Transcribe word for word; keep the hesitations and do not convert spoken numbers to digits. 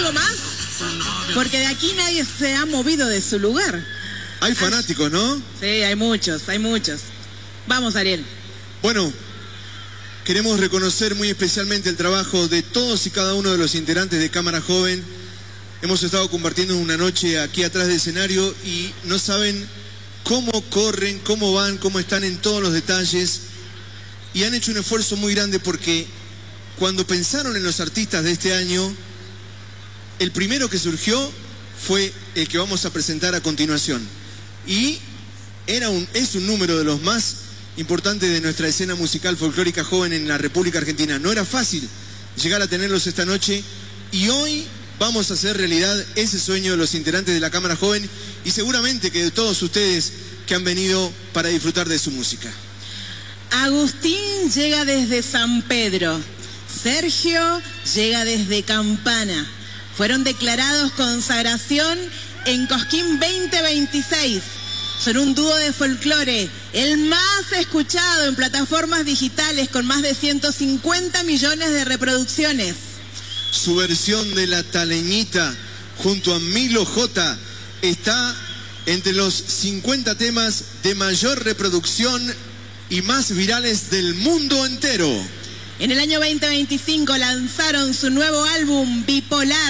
algo más? Porque de aquí nadie se ha movido de su lugar. Hay fanáticos, ¿no? Sí, hay muchos, hay muchos. Vamos, Ariel. Bueno, queremos reconocer muy especialmente el trabajo de todos y cada uno de los integrantes de Cámara Joven. Hemos estado compartiendo una noche aquí atrás del escenario y no saben cómo corren, cómo van, cómo están en todos los detalles. Y han hecho un esfuerzo muy grande porque cuando pensaron en los artistas de este año, el primero que surgió fue el que vamos a presentar a continuación. Y era un, es un número de los más importantes de nuestra escena musical folclórica joven en la República Argentina. No era fácil llegar a tenerlos esta noche y hoy vamos a hacer realidad ese sueño de los integrantes de la Cámara Joven y seguramente que de todos ustedes que han venido para disfrutar de su música. Agustín llega desde San Pedro. Sergio llega desde Campana. Fueron declarados consagración en Cosquín veinte veintiséis. Son un dúo de folclore, el más escuchado en plataformas digitales con más de ciento cincuenta millones de reproducciones. Su versión de La Taleñita junto a Milo J está entre los cincuenta temas de mayor reproducción y más virales del mundo entero. En el año veinte veinticinco lanzaron su nuevo álbum Bipolar.